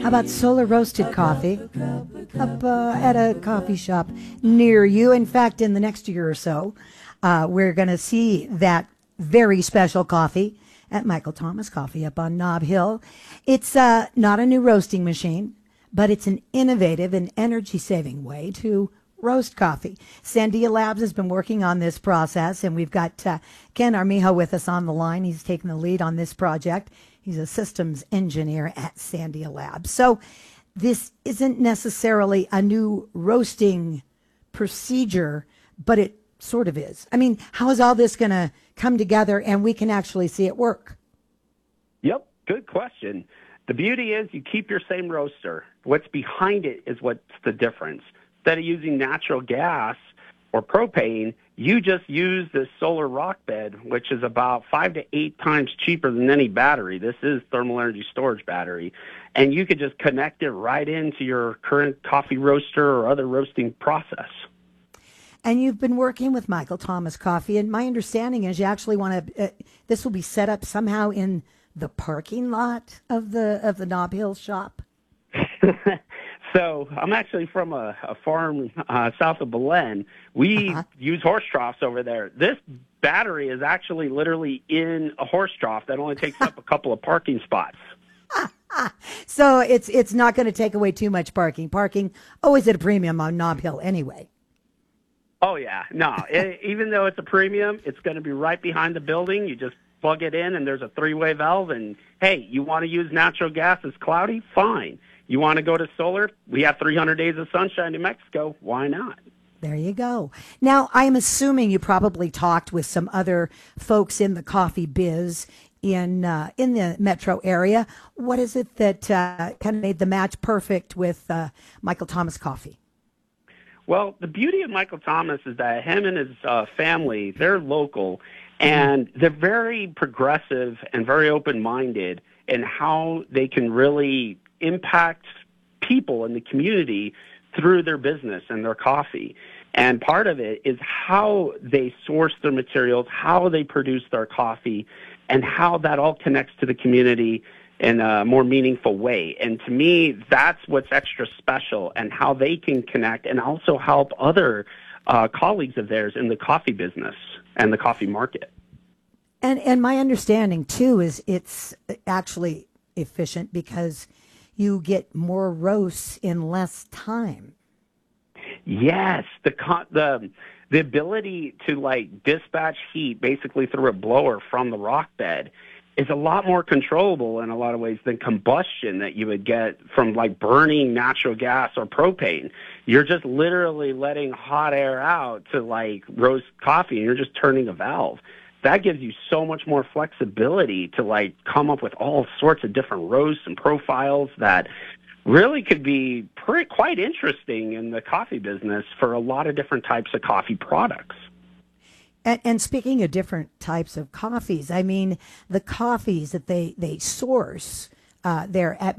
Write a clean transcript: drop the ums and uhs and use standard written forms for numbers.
How about solar roasted coffee up at a coffee shop near you? In fact, in the next year or so, we're going to see that very special coffee at Michael Thomas Coffee up on Nob Hill. It's not a new roasting machine, but it's an innovative and energy-saving way to roast coffee. Sandia Labs has been working on this process, and we've got Ken Armijo with us on the line. He's taking the lead on this project. He's a systems engineer at Sandia Labs. So this isn't necessarily a new roasting procedure, but it sort of is. I mean, how is all this going to come together and we can actually see it work? Yep, good question. The beauty is you keep your same roaster. What's behind it is what's the difference. Instead of using natural gas or propane, you just use this solar rock bed, which is about 5 to 8 times cheaper than any battery. This is thermal energy storage battery. And you could just connect it right into your current coffee roaster or other roasting process. And you've been working with Michael Thomas Coffee, and my understanding is you actually want to, this will be set up somehow in the parking lot of the Nob Hill shop. So I'm actually from a farm south of Belen. We use horse troughs over there. This battery is actually literally in a horse trough that only takes up a couple of parking spots. So it's not going to take away too much parking. Parking always at a premium on Nob Hill anyway. Oh, yeah. No, even though it's a premium, it's going to be right behind the building. You just plug it in, and there's a 3-way valve. And, hey, you want to use natural gas? It's cloudy? Fine. You want to go to solar? We have 300 days of sunshine in Mexico. Why not? There you go. Now, I'm assuming you probably talked with some other folks in the coffee biz in the metro area. What is it that kind of made the match perfect with Michael Thomas Coffee? Well, the beauty of Michael Thomas is that him and his family, they're local, and they're very progressive and very open-minded in how they can really impact people in the community through their business and their coffee. And part of it is how they source their materials, how they produce their coffee, and how that all connects to the community in a more meaningful way. And to me, that's what's extra special, and how they can connect and also help other colleagues of theirs in the coffee business and the coffee market. And my understanding, too, is it's actually efficient because you get more roasts in less time. Yes, the ability to dispatch heat basically through a blower from the rock bed is a lot more controllable in a lot of ways than combustion that you would get from burning natural gas or propane. You're just literally letting hot air out to roast coffee, and you're just turning a valve. That gives you so much more flexibility to come up with all sorts of different roasts and profiles that really could be quite interesting in the coffee business for a lot of different types of coffee products. And speaking of different types of coffees, I mean, the coffees that they source there at